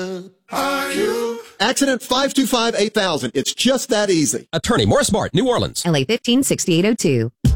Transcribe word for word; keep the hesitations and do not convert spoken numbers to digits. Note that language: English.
Are you? Accident five two five, eight thousand. It's just that easy. Attorney Morris Mart, New Orleans. L A fifteen sixty-eight oh two.